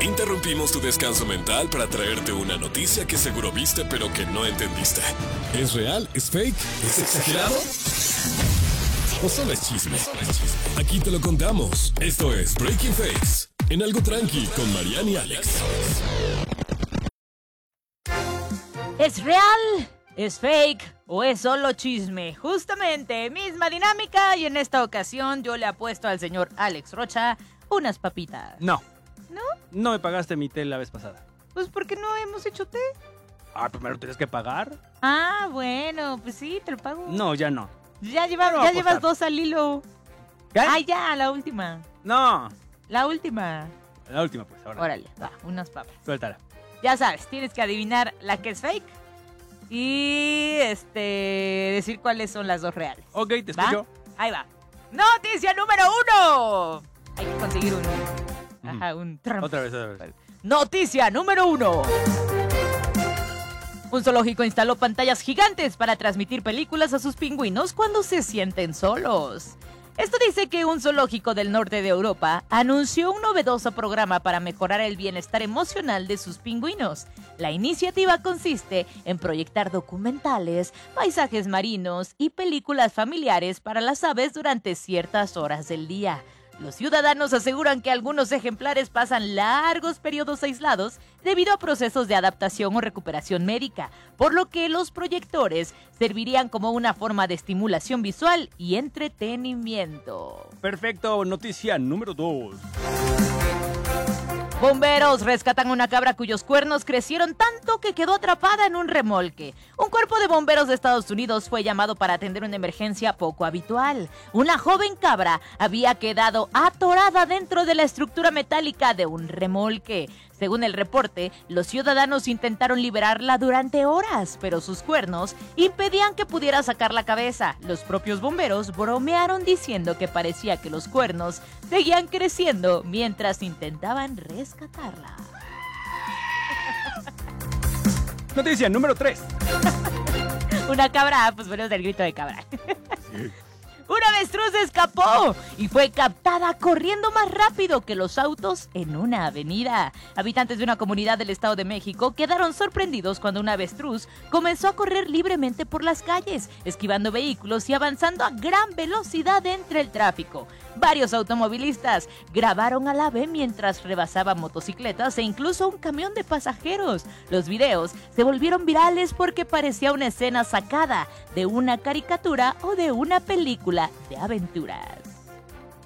Interrumpimos tu descanso mental para traerte una noticia que seguro viste pero que no entendiste. ¿Es real? ¿Es fake? ¿Es exagerado? ¿O solo es chisme? Aquí te lo contamos. Esto es Breaking Fakes, en Algo Tranqui con Mariana y Alex. ¿Es real? ¿Es fake? ¿O es solo chisme? Justamente, misma dinámica, y en esta ocasión yo le apuesto al señor Alex Rocha unas papitas. No. ¿No? No me pagaste mi té la vez pasada. Pues porque no hemos hecho té. Primero tienes que pagar. Ah, bueno, pues sí, te lo pago. No, ya no. Ya No voy a llevas apostar. 2 al hilo. ¿Qué? Ah, ya, la última. No. La última. La última, pues, ahora. Órale, va, unas papas. Suéltala. Ya sabes, tienes que adivinar la que es fake y decir cuáles son las dos reales. Ok, te ¿Va? escucho. Ahí va. Noticia número 1. Hay que conseguir uno. Ajá, un trampa. Otra vez. Noticia número 1. Un zoológico instaló pantallas gigantes para transmitir películas a sus pingüinos cuando se sienten solos. Esto dice que un zoológico del norte de Europa anunció un novedoso programa para mejorar el bienestar emocional de sus pingüinos. La iniciativa consiste en proyectar documentales, paisajes marinos y películas familiares para las aves durante ciertas horas del día. Los ciudadanos aseguran que algunos ejemplares pasan largos periodos aislados debido a procesos de adaptación o recuperación médica, por lo que los proyectores servirían como una forma de estimulación visual y entretenimiento. Perfecto, noticia número 2. Bomberos rescatan una cabra cuyos cuernos crecieron tanto que quedó atrapada en un remolque. Un cuerpo de bomberos de Estados Unidos fue llamado para atender una emergencia poco habitual. Una joven cabra había quedado atorada dentro de la estructura metálica de un remolque. Según el reporte, los ciudadanos intentaron liberarla durante horas, pero sus cuernos impedían que pudiera sacar la cabeza. Los propios bomberos bromearon diciendo que parecía que los cuernos seguían creciendo mientras intentaban rescatarla. Noticia número 3. Una cabra, pues bueno, es el grito de cabra. Un avestruz escapó y fue captada corriendo más rápido que los autos en una avenida. Habitantes de una comunidad del Estado de México quedaron sorprendidos cuando un avestruz comenzó a correr libremente por las calles, esquivando vehículos y avanzando a gran velocidad entre el tráfico. Varios automovilistas grabaron al ave mientras rebasaba motocicletas e incluso un camión de pasajeros. Los videos se volvieron virales porque parecía una escena sacada de una caricatura o de una película de aventuras.